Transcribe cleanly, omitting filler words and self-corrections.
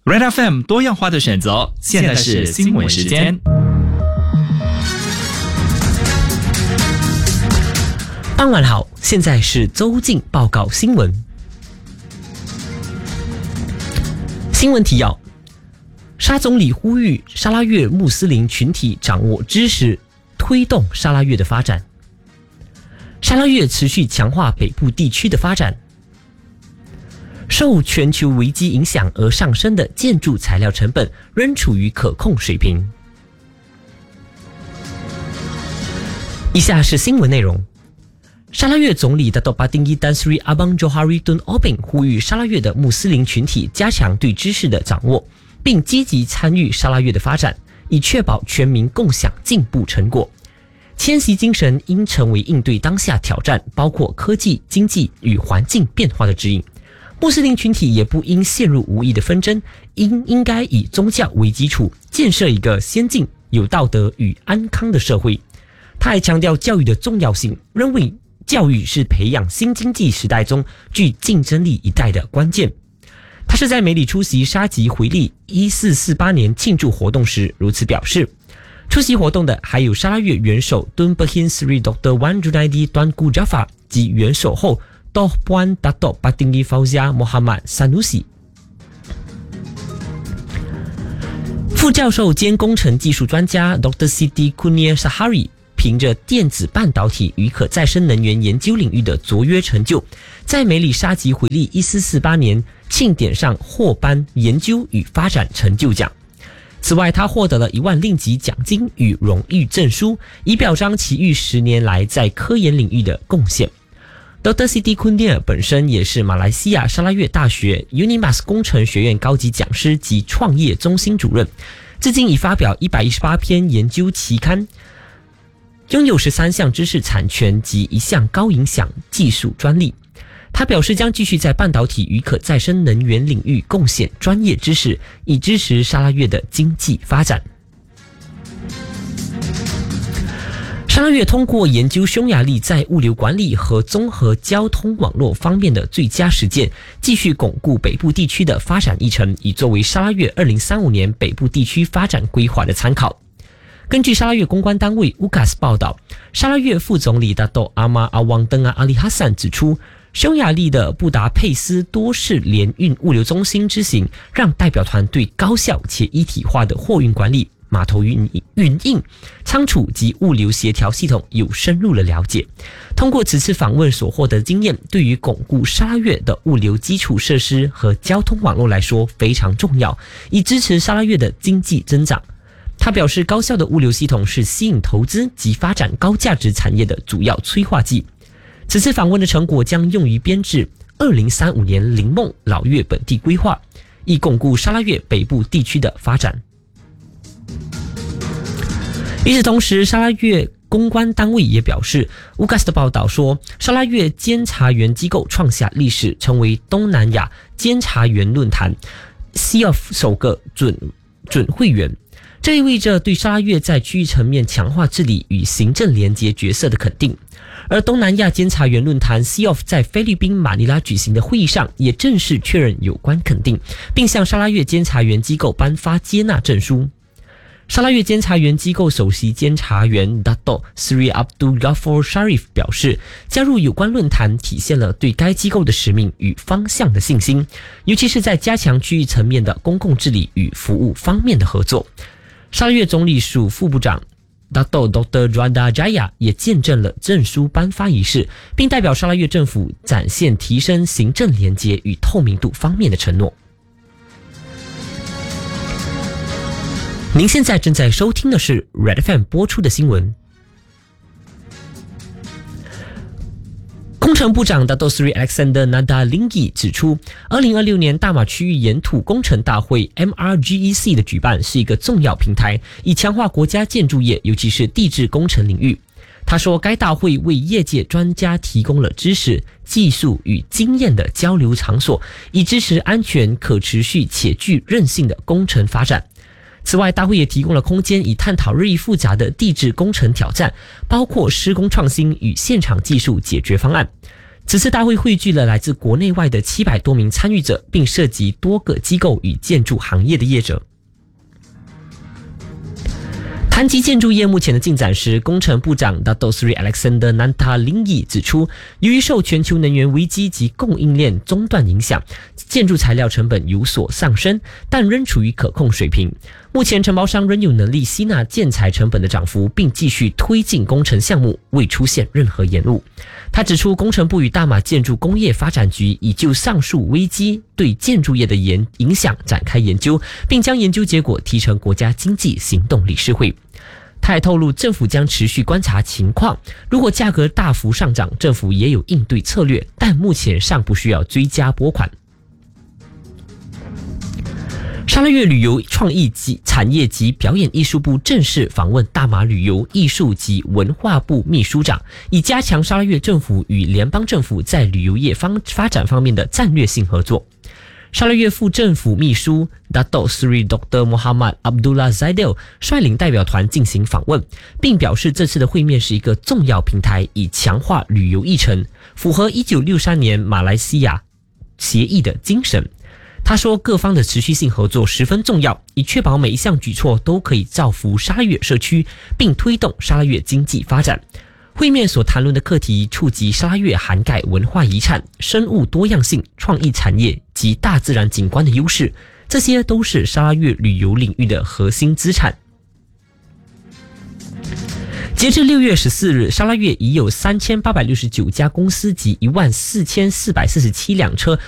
Red FM 多样化的选择，现在是新闻时间。 傍晚好，现在是周进报告新闻。新闻提要：沙总理呼吁沙拉越穆斯林群体掌握知识，推动沙拉越的发展。沙拉越持续强化北部地区的发展。受全球危机影响而上升的建筑材料成本仍处于可控水平。以下是新闻内容。沙拉越总理Dato' Patinggi Tan Sri Abang Johari Tun Obeng 呼吁沙拉越的穆斯林群体加强对知识的掌握，并积极参与沙拉越的发展，以确保全民共享进步成果。迁徙精神应成为应对当下挑战，包括科技、经济与环境变化的指引。穆斯林群体也不应陷入无意的纷争，应该以宗教为基础，建设一个先进、有道德与安康的社会。他还强调教育的重要性，认为教育是培养新经济时代中具竞争力一代的关键。他是在梅里出席沙吉回历1448年庆祝活动时如此表示。出席活动的还有沙拉越元首敦伯辛斯瑞 Dr. Wan Junaidi Tuanku Jafar 及元首后Toh Puan Dato' Patinggi Fauzia Muhammad Sanusi。 副教授兼工程技术专家 Dr. Siti Kurnia Sahari 凭着电子半导体与可再生能源研究领域的卓越成就，在梅里沙吉回历1448年庆典上获颁研究与发展成就奖。此外，他获得了1万令吉奖金与荣誉证书，以表彰其逾10年来在科研领域的贡献。Dr. Siti Kurnia 本身也是马来西亚沙拉越大学 Unimas 工程学院高级讲师及创业中心主任，至今已发表118篇研究期刊，拥有13项知识产权及1项高影响技术专利。他表示将继续在半导体与可再生能源领域贡献专业知识，以支持沙拉越的经济发展。沙拉越通过研究匈牙利在物流管理和综合交通网络方面的最佳实践，继续巩固北部地区的发展议程，以作为沙拉越2035年北部地区发展规划的参考。根据沙拉越公关单位 UKAS 报道，沙拉越副总理Dato' Ahmad Awang Tengah Ali Hassan 指出，匈牙利的布达佩斯多式联运物流中心之行，让代表团对高效且一体化的货运管理、码头运营、仓储及物流协调系统有深入的了解。通过此次访问所获得经验，对于巩固沙拉越的物流基础设施和交通网络来说非常重要，以支持沙拉越的经济增长。他表示，高效的物流系统是吸引投资及发展高价值产业的主要催化剂。此次访问的成果将用于编制2035年林梦老越本地规划，以巩固沙拉越北部地区的发展。与此同时，沙拉越公关单位也表示 UKAS 的报道说，沙拉越监察员机构创下历史，成为东南亚监察员论坛 COF 首个准会员。这意味着对沙拉越在区域层面强化治理与行政联结角色的肯定。而东南亚监察员论坛 COF 在菲律宾马尼拉举行的会议上也正式确认有关肯定，并向沙拉越监察员机构颁发接纳证书。沙拉越监察员机构首席监察员 Dato' Sri Abdul Ghaffar Sharif 表示，加入有关论坛体现了对该机构的使命与方向的信心，尤其是在加强区域层面的公共治理与服务方面的合作。沙拉越总理署副部长Dato' Dr. Rada Jaya 也见证了证书颁发仪式，并代表沙拉越政府展现提升行政连结与透明度方面的承诺。您现在正在收听的是 Red FM 播出的新闻。工程部长 Dato' Sri Alexander Nadalingi 指出，2026年大马区域沿土工程大会 MRGEC 的举办是一个重要平台，以强化国家建筑业，尤其是地质工程领域。他说，该大会为业界专家提供了知识、技术与经验的交流场所，以支持安全、可持续且具韧性的工程发展。此外，大会也提供了空间，以探讨日益复杂的地质工程挑战，包括施工创新与现场技术解决方案。 此次大会汇聚了来自国内外的700多名参与者，并涉及多个机构与建筑行业的业者。谈及建筑业目前的进展时，工程部长 Dato Sri Alexander Nantalingi 指出，由于受全球能源危机及供应链中断影响，建筑材料成本有所上升，但仍处于可控水平。目前承包商仍有能力吸纳建材成本的涨幅，并继续推进工程项目，未出现任何延误。他指出，工程部与大马建筑工业发展局已就上述危机对建筑业的影响展开研究，并将研究结果提呈国家经济行动理事会。他还透露，政府将持续观察情况，如果价格大幅上涨，政府也有应对策略，但目前尚不需要追加拨款。沙拉越旅游创意及产业及表演艺术部正式访问大马旅游艺术及文化部秘书长，以加强沙拉越政府与联邦政府在旅游业发展方面的战略性合作。沙拉越副政府秘书 Dato Sri Dr. Muhammad Abdullah Zaidil 率领代表团进行访问，并表示这次的会面是一个重要平台，以强化旅游议程，符合1963年马来西亚协议的精神。他说，各方的持续性合作十分重要，以确保每一项举措都可以造福沙拉越社区，并推动沙拉越经济发展。会面所谈论的课题触及沙拉越涵盖文化遗产、生物多样性、创意产业及大自然景观的优势，这些都是沙拉越旅游领域的核心资产。截至6月14日，沙拉越已有3869家公司及14447辆车